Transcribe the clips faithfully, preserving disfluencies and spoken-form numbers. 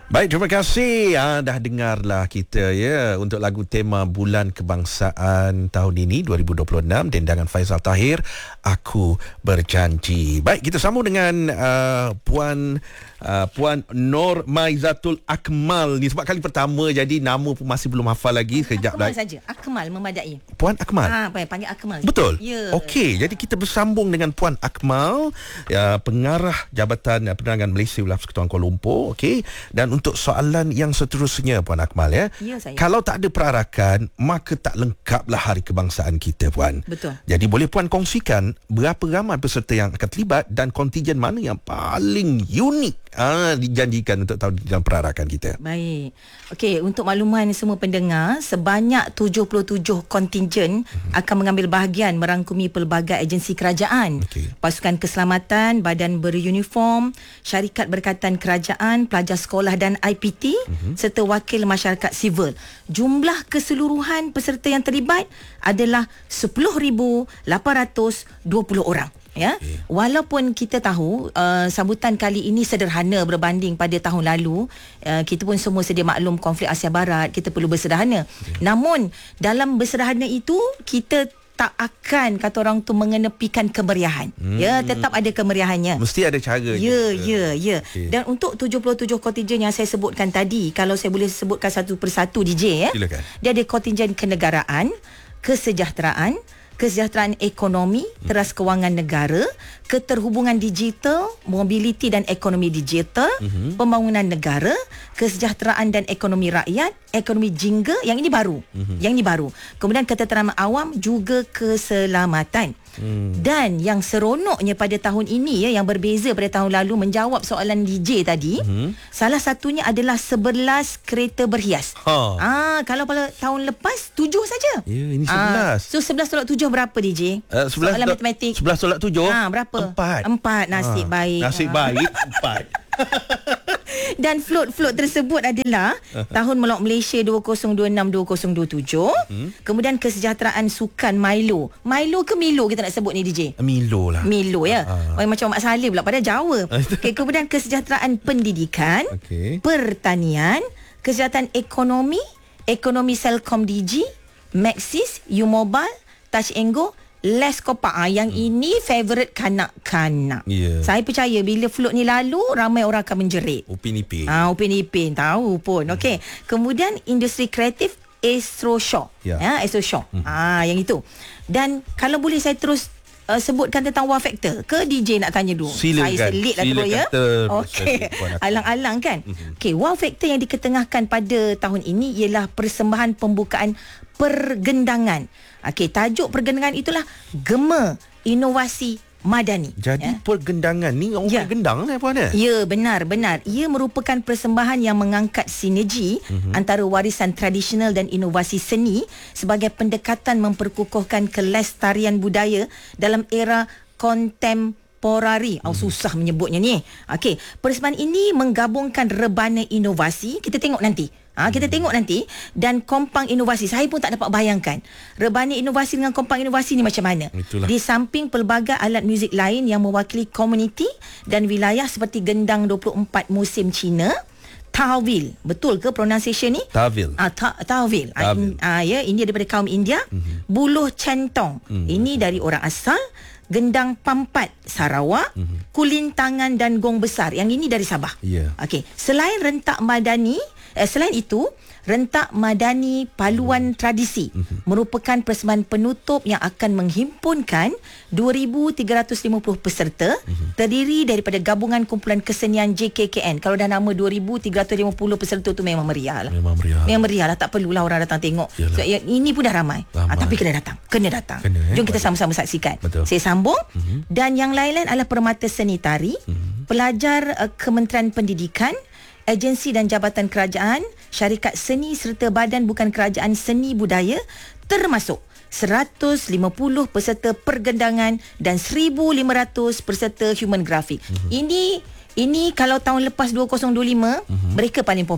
Baik, terima kasih. Ah, dah dengarlah kita ya untuk lagu tema Bulan Kebangsaan tahun ini dua ribu dua puluh enam, dendangan Faizal Tahir, Aku Berjanji. Baik, kita sambung dengan uh, Puan uh, Puan Nur Maizatul Akmal ni sebab kali pertama jadi nama pun masih belum hafal lagi. Sekejap Akmal saja. Akmal memadai. Puan Akmal. Ah, ha, panggil Akmal. Betul. Ya. Okey, jadi kita bersambung dengan Puan Akmal, ya, pengarah Jabatan Penerangan Malaysia Wilayah Persekutuan Kuala Lumpur. Okey. Dan untuk soalan yang seterusnya Puan Akmal ya. Ya, saya. Kalau tak ada perarakan, maka tak lengkaplah Hari Kebangsaan kita, Puan. Betul. Jadi boleh Puan kongsikan berapa ramai peserta yang akan terlibat dan kontijen mana yang paling unik ah, dijanjikan untuk tahun dalam perarakan kita? Baik. Okey, untuk makluman semua pendengar, sebanyak tujuh puluh tujuh kontijen hmm. akan mengambil bahagian merangkumi pelbagai agensi kerajaan, okay. pasukan keselamatan, badan beruniform, syarikat berkaitan kerajaan, pelajar sekolah dan I P T hmm. serta wakil masyarakat sivil. Jumlah keseluruhan peserta yang terlibat adalah sepuluh ribu lapan ratus dua puluh orang. Ya, okay. Walaupun kita tahu uh, sambutan kali ini sederhana berbanding pada tahun lalu, uh, kita pun semua sedia maklum konflik Asia Barat, kita perlu bersederhana. Okay. Namun dalam bersederhana itu kita tak akan kata orang tu mengenepikan kemeriahan. Hmm. Ya, tetap ada kemeriahannya. Mesti ada cara. Ya, ya, ya. Okay. Dan untuk tujuh puluh tujuh kontijen yang saya sebutkan tadi, kalau saya boleh sebutkan satu persatu D J ya. Silakan. Dia ada kontijen kenegaraan, kesejahteraan, kesejahteraan ekonomi, teras kewangan negara, keterhubungan digital, mobiliti dan ekonomi digital, uh-huh. pembangunan negara, kesejahteraan dan ekonomi rakyat, ekonomi jingga, yang ini baru. Uh-huh. Yang ini baru. Kemudian ketenteraan awam juga keselamatan. Hmm. Dan yang seronoknya pada tahun ini ya, yang berbeza pada tahun lalu menjawab soalan D J tadi, hmm. salah satunya adalah sebelas kereta berhias. Ha. Ah, kalau pada tahun lepas tujuh saja. Ya, ini sebelas. Ah, so sebelas tolak tujuh berapa D J? Uh, sebelas soalan do- matematik. sebelas tolak tujuh. Ah, berapa? Empat. Empat, nasib ha. baik. Nasib ha. baik empat. Dan float-float tersebut adalah uh-huh. Tahun Melawat Malaysia dua ribu dua puluh enam dua ribu dua puluh tujuh. Uh-huh. Kemudian kesejahteraan sukan Milo. Milo ke Milo kita nak sebut ni D J? Milo lah. Milo ya. Uh-huh. Oh, macam Mak Saleh pula pada Jawa. Okay, kemudian kesejahteraan pendidikan, okay. pertanian, kesejahteraan ekonomi, ekonomi Selcom D G, Maxis, U-Mobile, Touch and Go, Les Kopak. Ah, yang hmm. ini favourite kanak-kanak. Yeah. Saya percaya bila float ni lalu ramai orang akan menjerit. Upin Ipin. Ah, Upin Ipin tahu pun. Okey. Kemudian industri kreatif Astro Show. Yeah. Ya, Astro Show. Hmm. Ah, yang itu. Dan kalau boleh saya terus Uh, sebutkan tentang wow factor ke D J nak tanya dulu. Silakan. Saya selit lah terus ya. Okey. Alang-alang kan. Mm-hmm. Okey, wow factor yang diketengahkan pada tahun ini ialah persembahan pembukaan pergendangan. Okey, tajuk pergendangan itulah Gema Inovasi Madani. Jadi ya? pergendangan ni orang ya. gendang ni apa ni? Ya, benar, benar. Ia merupakan persembahan yang mengangkat sinergi mm-hmm. antara warisan tradisional dan inovasi seni sebagai pendekatan memperkukuhkan kelestarian budaya dalam era kontemporari. Oh, susah menyebutnya ni. Okey, persembahan ini menggabungkan rebana inovasi. Kita tengok nanti. Ha, kita tengok nanti. Dan kompang inovasi. Saya pun tak dapat bayangkan rebana inovasi dengan kompang inovasi ni macam mana. Itulah. Di samping pelbagai alat muzik lain yang mewakili komuniti dan wilayah seperti gendang dua puluh empat musim Cina, Tawil. Betul ke pronunciation ni? Tawil. Ah, ta- Tawil. Ah, in, ah, ya, ini daripada kaum India. Mm-hmm. Buluh Centong. Mm-hmm. Ini dari orang asal. Gendang Pampat Sarawak, mm-hmm. kulintangan dan gong besar. Yang ini dari Sabah. Yeah. Okey, selain rentak madani, eh, selain itu rentak madani paluan mm-hmm. tradisi mm-hmm. merupakan persembahan penutup yang akan menghimpunkan dua ribu tiga ratus lima puluh peserta mm-hmm. terdiri daripada gabungan kumpulan kesenian J K K N. Kalau dah nama dua ribu tiga ratus lima puluh peserta tu memang meriah lah. Memang meriah. Memang meriah lah, tak perlulah orang datang tengok. So, yang ini pun dah ramai. Ah, tapi kena datang. Kena datang. Kena, eh? Jom kita sama-sama saksikan. Betul. Saya sambung. Mm-hmm. Dan yang lain-lain adalah permata seni tari, mm-hmm. pelajar uh, Kementerian Pendidikan, agensi dan jabatan kerajaan, syarikat seni serta badan bukan kerajaan seni budaya, termasuk seratus lima puluh peserta pergendangan dan seribu lima ratus peserta human grafik. Mm-hmm. Ini ini kalau tahun lepas dua ribu dua puluh lima, mm-hmm. mereka paling popular.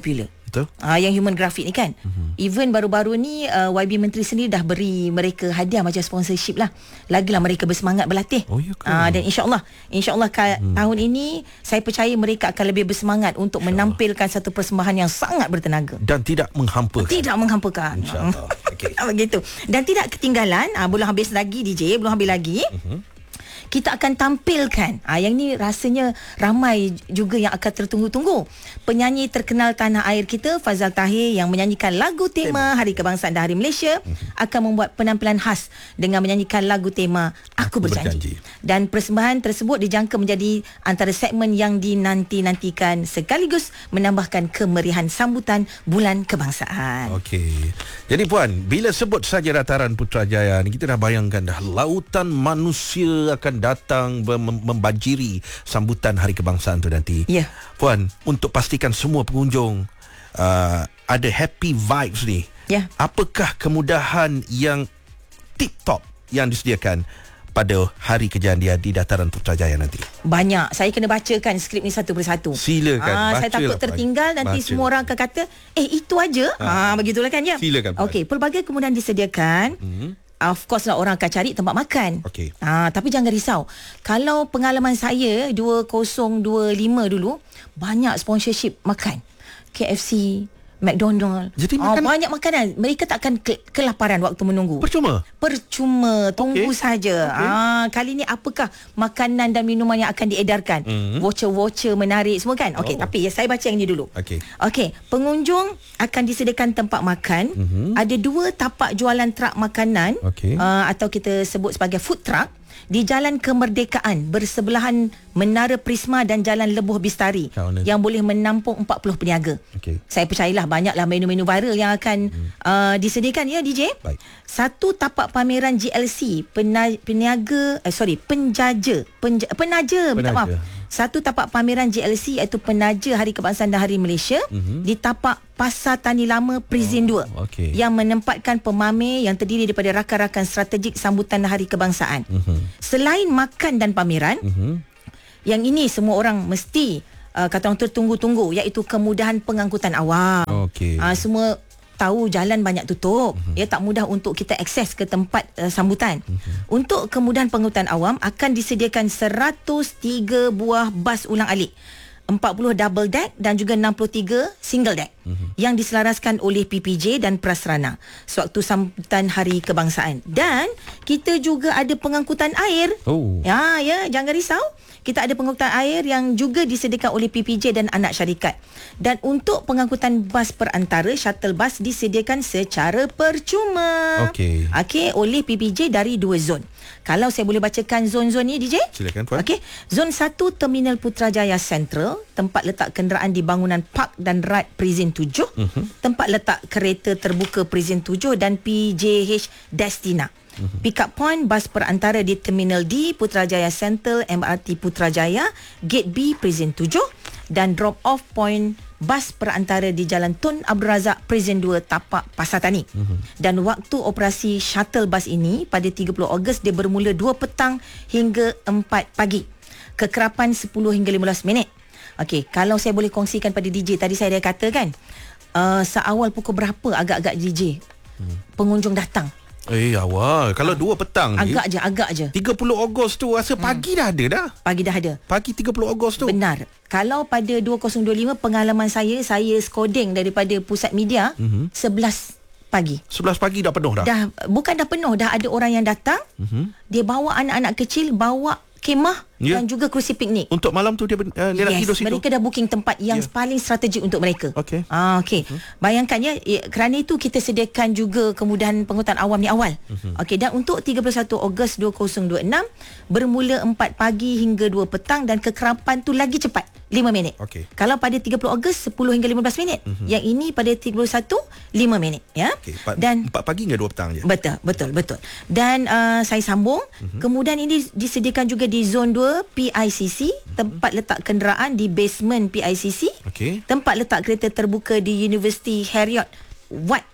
Betul. Uh, yang human graphic ni kan. Uh-huh. Even baru-baru ni uh, Y B Menteri sendiri dah beri mereka hadiah macam sponsorship lah. Lagilah mereka bersemangat berlatih. Oh, ya ke? Uh, dan insyaAllah insyaAllah ka- hmm. tahun ini saya percaya mereka akan lebih bersemangat untuk menampilkan satu persembahan yang sangat bertenaga. Dan tidak menghampakan. Tidak menghampakan. InsyaAllah. Okay. Begitu. Dan tidak ketinggalan, uh, belum habis lagi D J, belum habis lagi. Uh-huh. Kita akan tampilkan, ah, yang ni rasanya ramai juga yang akan tertunggu-tunggu. Penyanyi terkenal tanah air kita, Fazal Tahir, yang menyanyikan lagu tema Hari Kebangsaan dan Hari Malaysia, uh-huh. akan membuat penampilan khas dengan menyanyikan lagu tema Aku, Aku Berjanji. Berjanji. Dan persembahan tersebut dijangka menjadi antara segmen yang dinanti-nantikan sekaligus menambahkan kemerihan sambutan Bulan Kebangsaan. Okey. Jadi Puan, bila sebut saja dataran Putrajaya ni, kita dah bayangkan dah lautan manusia akan datang mem- membanjiri sambutan Hari Kebangsaan tu nanti. Ya. Yeah. Puan, untuk pastikan semua pengunjung uh, ada happy vibes ni. Ya. Yeah. Apakah kemudahan yang tip top yang disediakan pada hari kejadian di dataran Putrajaya nanti? Banyak. Saya kena bacakan skrip ni satu persatu. Silakan. Ah, saya takut tertinggal. Nanti baca semua orang akan kata, eh itu aja. Ah, ah begitulah kan ya. Silakan. Okey, pelbagai kemudahan disediakan. Hmm. Of course lah orang akan cari tempat makan. Okay. Ha, tapi jangan risau. Kalau pengalaman saya dua ribu dua puluh lima dulu, banyak sponsorship makan. K F C, McDonald. Jadi ah, makan... banyak makanan. Mereka tak akan ke- kelaparan waktu menunggu. Percuma? Percuma. Tunggu okay. saja. Okay. Ah, kali ni apakah makanan dan minuman yang akan diedarkan? Mm-hmm. Voucher-voucher menarik semua kan? Okey, oh. tapi ya, saya baca yang ni dulu. Okey. Okey, pengunjung akan disediakan tempat makan. Mm-hmm. Ada dua tapak jualan trak makanan. Okay. Uh, atau kita sebut sebagai food truck di Jalan Kemerdekaan bersebelahan Menara Prisma dan Jalan Lebuh Bistari Kaunus. yang boleh menampung empat puluh peniaga. Okay. Saya percayalah banyaklah menu-menu viral yang akan hmm. uh, disediakan ya D J. Baik. Satu tapak pameran G L C pena, peniaga eh, sorry penjaja penja, penaja minta maaf. Satu tapak pameran G L C iaitu penaja Hari Kebangsaan dan Hari Malaysia mm-hmm. di tapak Pasar Tani Lama Prison oh, dua okay. yang menempatkan pemamer yang terdiri daripada rakan-rakan strategik sambutan Hari Kebangsaan. Mm-hmm. Selain makan dan pameran, mm-hmm. yang ini semua orang mesti uh, kata orang tertunggu-tunggu, iaitu kemudahan pengangkutan awam. Okay. Uh, semua tahu jalan banyak tutup, uh-huh. ya tak mudah untuk kita akses ke tempat uh, sambutan. Uh-huh. Untuk kemudahan pengangkutan awam akan disediakan seratus tiga buah bas ulang-alik, empat puluh double deck dan juga enam puluh tiga single deck uh-huh. yang diselaraskan oleh P P J dan Prasrana sewaktu sambutan Hari Kebangsaan. Dan kita juga ada pengangkutan air. Oh. Ya, ya, jangan risau. Kita ada pengangkutan air yang juga disediakan oleh P P J dan anak syarikat. Dan untuk pengangkutan bas perantara, shuttle bus disediakan secara percuma. Okey. Okey, oleh P P J dari dua zon. Kalau saya boleh bacakan zon-zon ni D J. Silakan Puan. Okey, zon satu Terminal Putrajaya Central, tempat letak kenderaan di bangunan Park dan Ride Prison tujuh, uh-huh. tempat letak kereta terbuka Prison tujuh dan P J H Destina. Uh-huh. Pick up point bas perantara di Terminal D Putrajaya Central M R T Putrajaya, Gate B Prison tujuh, dan drop off point bas perantara di Jalan Tun Abdul Razak Prison dua tapak Pasar Tani. Uh-huh. Dan waktu operasi shuttle bus ini pada tiga puluh Ogos dia bermula dua petang hingga empat pagi. Kekerapan sepuluh hingga lima belas minit. Okey, kalau saya boleh kongsikan pada D J, tadi saya dah katakan uh, seawal pukul berapa agak-agak D J hmm. pengunjung datang? Eh awal. Kalau dua petang ni agak je, agak je. tiga puluh Ogos tu rasa pagi hmm. dah ada dah. Pagi dah ada. Pagi tiga puluh Ogos tu. Benar. Kalau pada dua ribu dua puluh lima pengalaman saya, saya skoding daripada pusat media mm-hmm. sebelas pagi. sebelas pagi dah penuh dah. Dah bukan dah penuh, dah ada orang yang datang. Mm-hmm. Dia bawa anak-anak kecil, bawa kemah yeah. dan juga kerusi piknik. Untuk malam tu dia, uh, dia yes, nak tidur situ. Mereka dah booking tempat yang yeah. paling strategik untuk mereka. Okey. Ah okey. Uh-huh. Bayangkan ya, ya, kerana itu kita sediakan juga kemudahan pengangkutan awam ni awal. Uh-huh. Okey, dan untuk tiga puluh satu Ogos dua ribu dua puluh enam bermula empat pagi hingga dua petang dan kekerapan tu lagi cepat, lima minit. Okay. Kalau pada tiga puluh Ogos sepuluh hingga lima belas minit. Uh-huh. Yang ini pada tiga puluh satu lima minit ya. Okay. Empat, dan empat pagi hingga dua petang je. Betul, betul, betul. Dan uh, saya sambung, uh-huh. kemudian ini disediakan juga di zon dua P I C C, uh-huh. tempat letak kenderaan di basement P I C C. Okay. Tempat letak kereta terbuka di Universiti Heriot Watt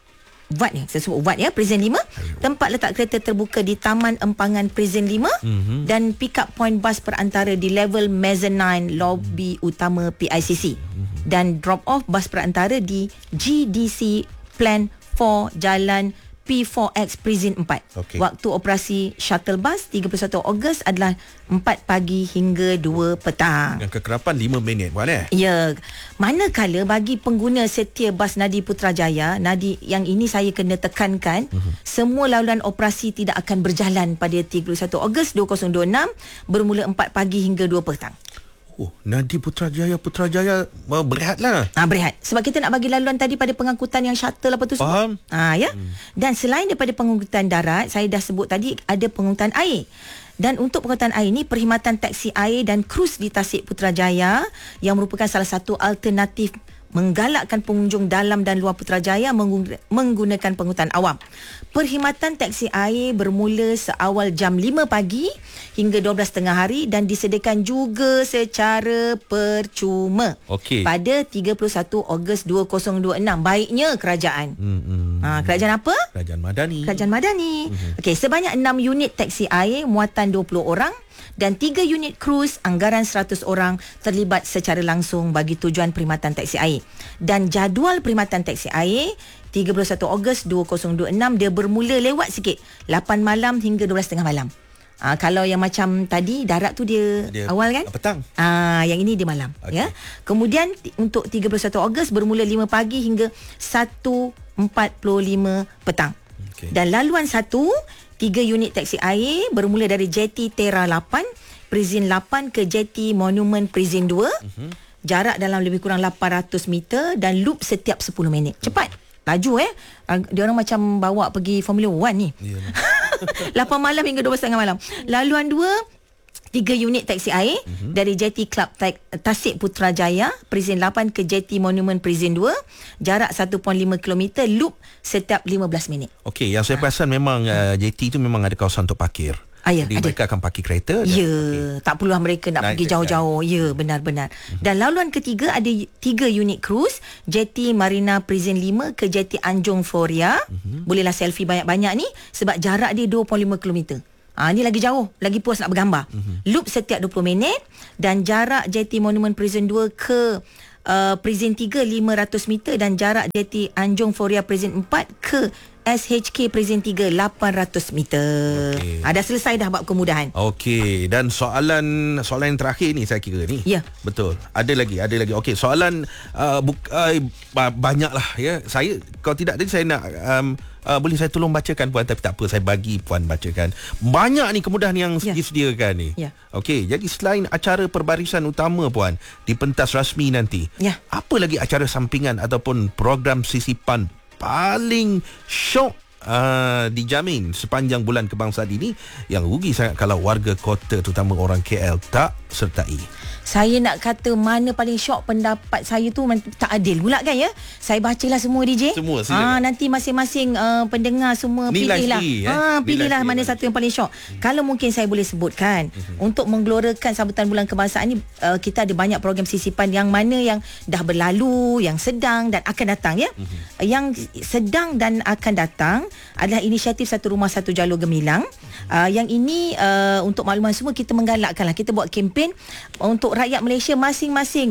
V A T ya, saya sebut V A T ya, Prison lima. Ayuh. Tempat letak kereta terbuka di Taman Empangan Prison lima mm-hmm. dan pick up point bas perantara di level mezzanine lobby utama P I C C mm-hmm. dan drop off bas perantara di G D C Plan empat Jalan P four X Prison empat. Okay. Waktu operasi shuttle bus tiga puluh satu Ogos adalah empat pagi hingga dua petang. Yang kekerapan lima minit bukan eh? Ya. Manakala bagi pengguna setia bas Nadi Putrajaya, Nadi yang ini saya kena tekankan, uh-huh. semua laluan operasi tidak akan berjalan pada tiga puluh satu Ogos dua ribu dua puluh enam bermula empat pagi hingga dua petang. Oh, Nadi Putrajaya, Putrajaya uh, berehatlah. Ah, berehat. Sebab kita nak bagi laluan tadi pada pengangkutan yang shuttle apa tu semua. Faham. Ah, ya. Hmm. Dan selain daripada pengangkutan darat, saya dah sebut tadi ada pengangkutan air. Dan untuk pengangkutan air ini, perkhidmatan taksi air dan krus di Tasik Putrajaya yang merupakan salah satu alternatif menggalakkan pengunjung dalam dan luar Putrajaya menggunakan pengangkutan awam. Perkhidmatan taksi air bermula seawal jam lima pagi hingga dua belas tengah hari dan disediakan juga secara percuma. Okey. Pada tiga puluh satu Ogos dua ribu dua puluh enam. Baiknya kerajaan. Hmm, ha, kerajaan apa? Kerajaan Madani. Kerajaan Madani. Hmm. Okey, sebanyak enam unit taksi air muatan dua puluh orang dan tiga unit krus anggaran seratus orang terlibat secara langsung bagi tujuan perkhidmatan taksi air. Dan jadual perkhidmatan taksi air tiga puluh satu Ogos dua ribu dua puluh enam dia bermula lewat sikit, lapan malam hingga dua belas tengah malam. Ah, kalau yang macam tadi darat tu dia, dia awal kan? Petang. Ah, yang ini dia malam, okay. Ya. Kemudian t- untuk tiga puluh satu Ogos bermula lima pagi hingga satu empat puluh lima petang. Okay. Dan laluan satu, tiga unit taksi air bermula dari Jetty Tera lapan, Prison lapan ke Jetty Monument Prison dua. Uh-huh. Jarak dalam lebih kurang lapan ratus meter dan loop setiap sepuluh minit. Cepat. Laju eh. Dia orang macam bawa pergi Formula One ni. Yeah. lapan malam hingga dua belas tengah malam. Laluan dua, tiga unit taksi air uh-huh. dari Jetty Club Tasik Putrajaya, Prison lapan ke Jetty Monument Prison dua. Jarak satu perpuluhan lima kilometer, loop setiap lima belas minit. Okey, yang saya perasan memang uh, Jetty tu memang ada kawasan untuk parkir. Ah, ya, jadi ada. Mereka akan parkir kereta. Ya, okay. Tak perlulah mereka nak Naik pergi jauh-jauh. Kan? Ya, benar-benar. Uh-huh. Dan laluan ketiga ada tiga unit cruise, Jetty Marina Prison lima ke Jetty Anjong Floria. Uh-huh. Bolehlah selfie banyak-banyak ni sebab jarak dia dua puluh lima kilometer. Ah, ni lagi jauh, lagi puas nak bergambar. Uh-huh. Loop setiap dua puluh minit dan jarak Jetty Monument Prison dua ke uh, Prison tiga lima ratus meter dan jarak Jetty Anjong Floria Prison empat ke S H K Prison tiga lapan ratus meter. Okay. Ada selesai dah bab kemudahan. Okey, dan soalan soalan yang terakhir ni saya kira ni. Ya. Betul. Ada lagi, ada lagi. Okey, soalan uh, buk, uh, banyaklah ya. Saya kalau tidak tadi saya nak um, uh, boleh saya tolong bacakan puan, tapi tak apa, saya bagi puan bacakan. Banyak ni kemudahan yang ya. disediakan ni. Ya. Okey, jadi selain acara perbarisan utama puan di pentas rasmi nanti, ya. apa lagi acara sampingan ataupun program sisipan paling syok uh, dijamin sepanjang bulan kebangsaan ini yang rugi sangat kalau warga kota terutama orang K L tak sertai? Saya nak kata mana paling syok, pendapat saya tu tak adil pula kan ya. Saya bacalah semua D J. Semua ah, nanti masing-masing uh, pendengar semua pilihlah. Sendiri, ah, pilihlah mana satu yang paling syok. Hmm. Kalau mungkin saya boleh sebutkan hmm. untuk menggelorakan sambutan bulan kebangsaan ni, uh, kita ada banyak program sisipan yang mana yang dah berlalu, yang sedang dan akan datang ya. Hmm. Yang sedang dan akan datang adalah inisiatif Satu Rumah Satu Jalur Gemilang. Uh, yang ini uh, untuk makluman semua kita menggalakkanlah, kita buat kempen untuk rakyat Malaysia masing-masing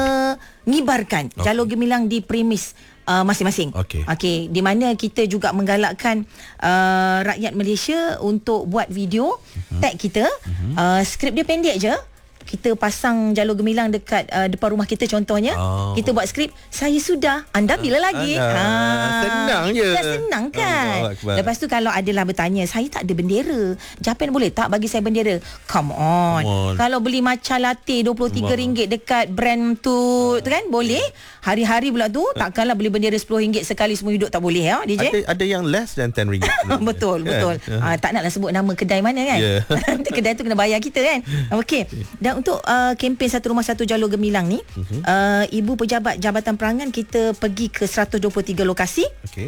mengibarkan okay. jalur gemilang di premis uh, masing-masing. Okey. Okey, di mana kita juga menggalakkan uh, rakyat Malaysia untuk buat video uh-huh. tag kita. Uh-huh. Uh, skrip dia pendek je. Kita pasang jalur gemilang dekat uh, depan rumah kita contohnya. Oh. Kita buat skrip, saya sudah, anda bila lagi? Uh, ha. Senang je. Dah senang kan? Oh, lepas tu kalau adalah bertanya, saya tak ada bendera. Japan boleh tak bagi saya bendera? Come on. Come on. Kalau beli matcha latte dua puluh tiga ringgit dekat brand tu, uh. tu kan? Boleh. Hari-hari pula tu, takkanlah beli bendera sepuluh ringgit sekali semua hidup, tak boleh ya, D J? Ada, ada yang less than ten ringgit. betul, betul. Uh. Uh, tak naklah sebut nama kedai mana kan? Yeah. Kedai tu kena bayar kita kan? Okey. Dan untuk uh, kempen Satu Rumah Satu Jalur Gemilang ni, uh-huh. uh, Ibu Pejabat Jabatan Perangan kita pergi ke seratus dua puluh tiga lokasi. Okey.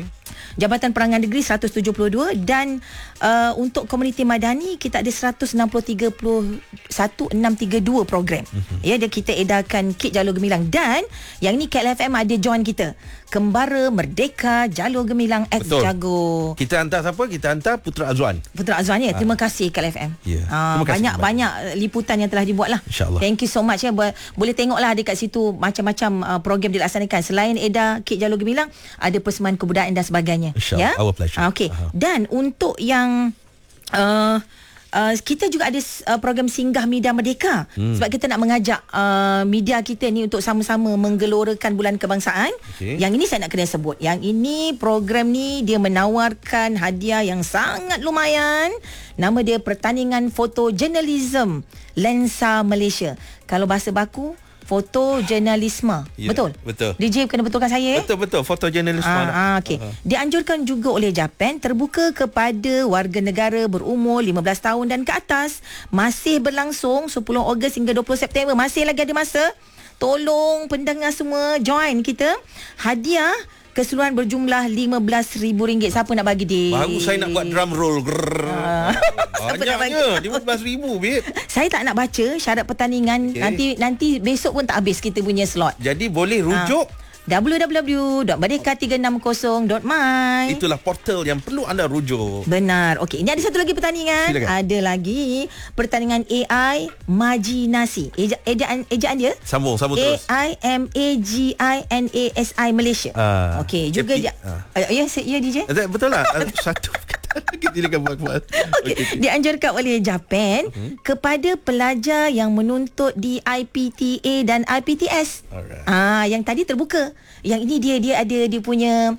Jabatan Perangan Negeri seratus tujuh puluh dua dan uh, untuk komuniti madani kita ada seratus enam puluh tiga satu enam tiga dua program. Mm-hmm. Ya, dia kita edarkan kit Jalur Gemilang dan yang ni K L F M ada join kita. Kembara Merdeka Jalur Gemilang X Jago. Kita hantar siapa? Kita hantar Putra Azwan. Putra Azwan ya. Terima kasih K L F M. Ya. Uh, banyak-banyak liputan yang telah dibuat lah. InsyaAllah. Thank you so much ya. Boleh tengoklah dekat situ macam-macam uh, program dilaksanakan. Selain edar kit Jalur Gemilang, ada persembahan kebudayaan dan sebagainya. InsyaAllah. Ya? Our pleasure. Uh, okay. Uh-huh. Dan untuk yang uh, Uh, kita juga ada uh, program Singgah Media Merdeka. Hmm. Sebab kita nak mengajak uh, media kita ni untuk sama-sama menggelorakan Bulan Kebangsaan. Okay. Yang ini saya nak kena sebut. Yang ini program ni dia menawarkan hadiah yang sangat lumayan. Nama dia Pertandingan Fotojurnalism Lensa Malaysia. Kalau bahasa baku, fotojurnalisme. Ya, betul? Betul. D J kena betulkan saya. Betul-betul, fotojurnalisme. Ah, ah, okay. uh-huh. Dianjurkan juga oleh Japan, terbuka kepada warga negara berumur lima belas tahun dan ke atas. Masih berlangsung sepuluh Ogos hingga dua puluh September. Masih lagi ada masa. Tolong pendengar semua join kita. Hadiah keseluruhan berjumlah lima belas ribu ringgit. Siapa nak bagi dia? Baru saya nak buat drum roll. Uh, Banyaknya lima belas ribu, babe. Saya tak nak baca syarat pertandingan. Okay. Nanti nanti besok pun tak habis kita punya slot. Jadi boleh rujuk uh. w w w dot merdeka tiga enam kosong dot my. Itulah portal yang perlu anda rujuk. Benar. Okey, ini ada satu lagi pertandingan. Silakan. Ada lagi pertandingan A I Majinasi. Eja, ejaan ejaan dia? Sambung, sambung terus. A I M A G I N A S I Malaysia. Uh, Okey, juga ja, uh. ya, ya D J. Betul lah. Satu Silakan buat-buat. Okey, okay. Dianjurkan oleh Japan uh-huh. kepada pelajar yang menuntut di I P T A dan I P T S. Alright. Ah, yang tadi terbuka. Yang ini dia dia ada dia punya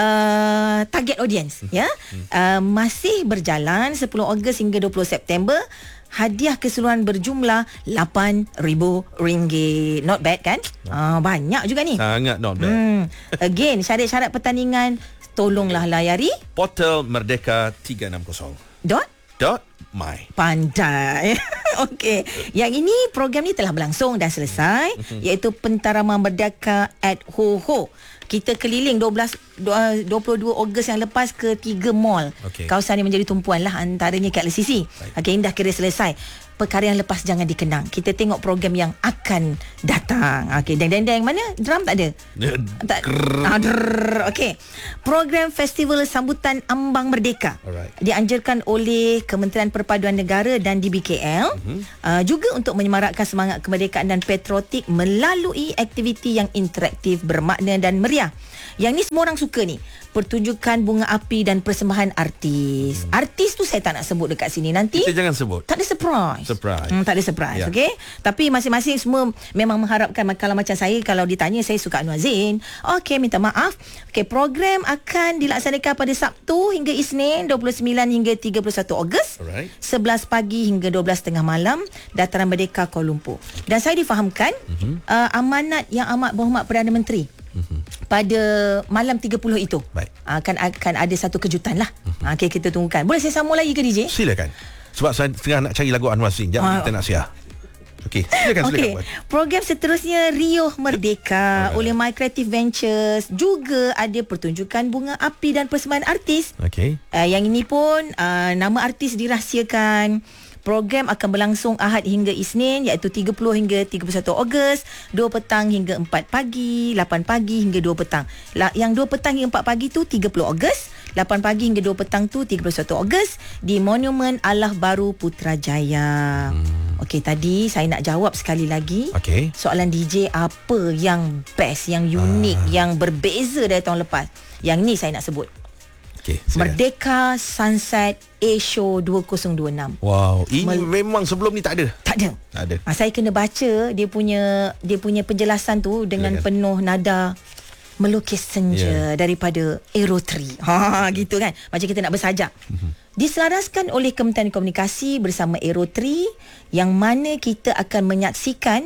uh, target audience, uh-huh. ya. Uh, masih berjalan sepuluh Ogos hingga dua puluh September. Hadiah keseluruhan berjumlah lapan ribu ringgit. Not bad kan? Ah, banyak juga ni. Sangat not bad. Hmm. Again, syarat-syarat pertandingan tolonglah layari portal Merdeka tiga enam kosong dot dot my. Pandai. Okey, yang ini program ni telah berlangsung dan selesai, iaitu Pentaraman Merdeka at Ho Ho. Kita keliling dua belas, dua puluh dua Ogos yang lepas ke tiga mall. Okay. Kawasan ini menjadi tumpuan lah, antaranya K L C C. Okey, ini dah kira selesai. Perkara yang lepas jangan dikenang. Kita tengok program yang akan datang. Okey, deng-deng-deng mana? Drum tak ada? Tak. Ah, okey. Program Festival Sambutan Ambang Merdeka. Alright. Dianjurkan oleh Kementerian Perpaduan Negara dan D B K L. Uh-huh. Uh, juga untuk menyemarakkan semangat kemerdekaan dan patriotik melalui aktiviti yang interaktif, bermakna dan meriah. Yang ni semua orang suka ni. Pertunjukan bunga api dan persembahan artis. Hmm. Artis tu saya tak nak sebut dekat sini. Nanti kita jangan sebut. Tak ada surprise. Surprise. Hmm, tak ada surprise, yeah. Okey. Tapi masing-masing semua memang mengharapkan, kalau macam saya, kalau ditanya saya suka Anwar Zain. Okey, minta maaf. Okey, program akan dilaksanakan pada Sabtu hingga Isnin dua puluh sembilan hingga tiga puluh satu Ogos. Alright. sebelas pagi hingga dua belas tengah malam, Dataran Merdeka Kuala Lumpur. Dan saya difahamkan uh-huh. uh, amanat Yang Amat Berhormat Perdana Menteri uh-huh. pada malam tiga puluh itu Baik. akan akan ada satu kejutan lah. Uh-huh. Okey, kita tunggukan. Boleh saya sambung lagi ke D J? Silakan. Sebab saya tengah nak cari lagu Anwar Zain. Jangan uh, kita nak siar. Okey, silakan, okay. silakan. Program seterusnya Rio Merdeka okay. oleh My Creative Ventures. Juga ada pertunjukan bunga api dan persembahan artis. Okey. Uh, yang ini pun uh, nama artis dirahsiakan. Program akan berlangsung Ahad hingga Isnin, iaitu tiga puluh hingga tiga puluh satu Ogos, dua petang hingga empat pagi, lapan pagi hingga dua petang. La, yang dua petang hingga empat pagi tu tiga puluh Ogos, lapan pagi hingga dua petang tu tiga puluh satu Ogos di Monumen Allah Baru Putrajaya. Hmm. Okey, tadi saya nak jawab sekali lagi. Okay. Soalan D J, apa yang best, yang unik, ah. yang berbeza dari tahun lepas? Yang ni saya nak sebut. Okay, Merdeka Sunset A-Show dua ribu dua puluh enam. Wow, ini Mel- memang sebelum ni tak ada. Tak ada. Tak ada. Ha, saya kena baca dia punya dia punya penjelasan tu dengan Silakan. penuh nada melukis senja yeah. daripada Aerotri. Ha, gitu kan. Macam kita nak bersajak. Mm-hmm. Diselaraskan oleh Kementerian Komunikasi bersama Aerotri, yang mana kita akan menyaksikan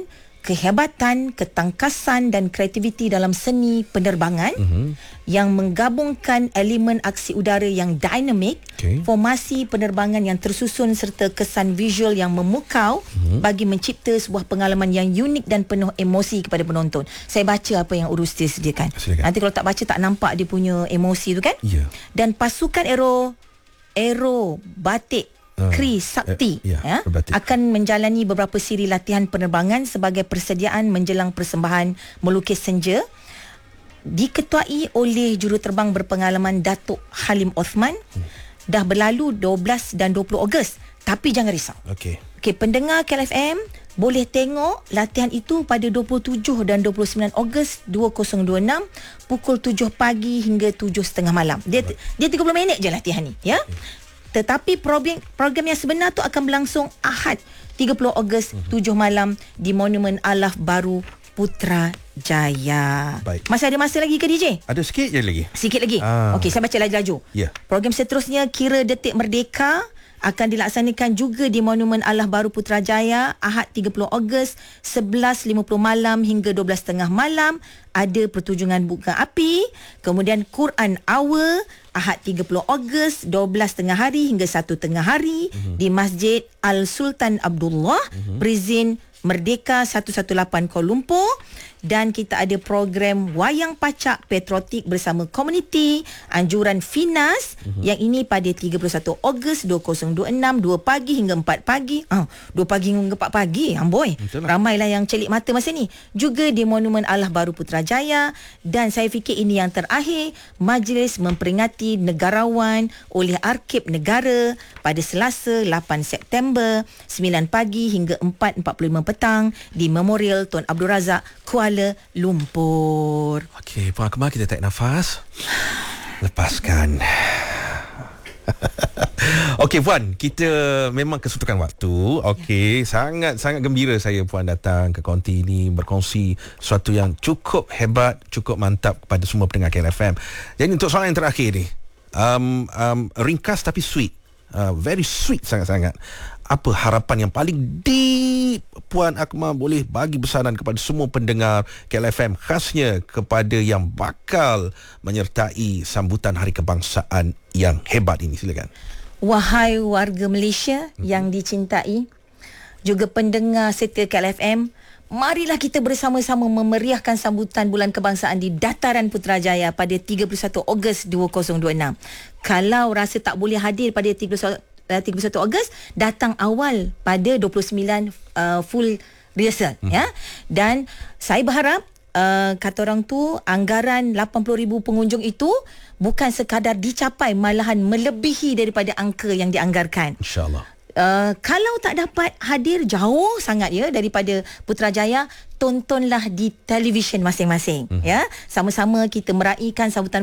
kehebatan, ketangkasan dan kreativiti dalam seni penerbangan uh-huh. yang menggabungkan elemen aksi udara yang dinamik, okay. formasi penerbangan yang tersusun serta kesan visual yang memukau uh-huh. bagi mencipta sebuah pengalaman yang unik dan penuh emosi kepada penonton. Saya baca apa yang urus dia sediakan. Silakan. Nanti kalau tak baca tak nampak dia punya emosi tu kan? Yeah. Dan pasukan aero aero batik Uh, Kri Sakti uh, yeah, ya, akan menjalani beberapa siri latihan penerbangan sebagai persediaan menjelang persembahan melukis senja, diketuai oleh juruterbang berpengalaman Datuk Halim Osman. hmm. Dah berlalu dua belas dan dua puluh Ogos. Tapi jangan risau. Okey. Okey, pendengar K L F M boleh tengok latihan itu pada dua puluh tujuh dan dua puluh sembilan Ogos dua ribu dua puluh enam pukul tujuh pagi hingga tujuh tiga puluh malam. Dia dia tiga puluh minit je latihan ni, ya. Okay. Tetapi program, program yang sebenar tu akan berlangsung Ahad tiga puluh Ogos uh-huh. tujuh malam di Monumen Alaf Baru Putrajaya. Baik. Masih ada masa lagi ke D J? Ada sikit je lagi. Sikit lagi. Ah. Okey, saya baca laju-laju. Yeah. Program seterusnya Kira Detik Merdeka akan dilaksanakan juga di Monumen Alaf Baru Putrajaya Ahad tiga puluh Ogos sebelas lima puluh malam hingga dua belas tiga puluh malam. Ada pertunjukan buka api, kemudian Quran Hour Ahad tiga puluh Ogos dua belas tengah hari hingga satu tengah hari uh-huh. di Masjid Al Sultan Abdullah, uh-huh. Berizin Merdeka seratus lapan belas Kuala Lumpur. Dan kita ada program Wayang Pacak Patriotik bersama komuniti anjuran Finas uh-huh. yang ini pada tiga puluh satu Ogos dua ribu dua puluh enam dua pagi hingga empat pagi. Ah, dua pagi hingga empat pagi. Amboi. Ramailah yang celik mata masa ni. Juga di Monumen Alaf Baru Putrajaya. Dan saya fikir ini yang terakhir, majlis memperingati negarawan oleh Arkib Negara pada Selasa lapan September sembilan pagi hingga empat empat puluh lima petang di Memorial Tun Abdul Razak Kuala Lumpur. Okey, Puan Akmal, kita tarik nafas. Lepaskan. Okey Puan, kita memang kesuntukan waktu. Okey, ya. Sangat-sangat gembira saya Puan datang ke konti ini berkongsi sesuatu yang cukup hebat, cukup mantap kepada semua pendengar K L F M. Jadi untuk soalan yang terakhir ni, um, um, ringkas tapi sweet. Uh, very sweet sangat-sangat. Apa harapan yang paling deep Puan Akmal boleh bagi besaran kepada semua pendengar K L F M, khasnya kepada yang bakal menyertai sambutan Hari Kebangsaan yang hebat ini? Silakan. Wahai warga Malaysia hmm. yang dicintai, juga pendengar setia K L F M, marilah kita bersama-sama memeriahkan sambutan Bulan Kebangsaan di Dataran Putrajaya pada tiga puluh satu Ogos dua ribu dua puluh enam. Kalau rasa tak boleh hadir pada tiga puluh satu Ogos, datang awal pada dua puluh sembilan uh, full rehearsal hmm. ya. Dan saya berharap uh, kata orang tu anggaran lapan puluh ribu pengunjung itu bukan sekadar dicapai, malahan melebihi daripada angka yang dianggarkan. InsyaAllah. Uh, kalau tak dapat hadir jauh sangat ya daripada Putrajaya, tontonlah di televisyen masing-masing hmm. ya. Sama-sama kita meraihkan sambutan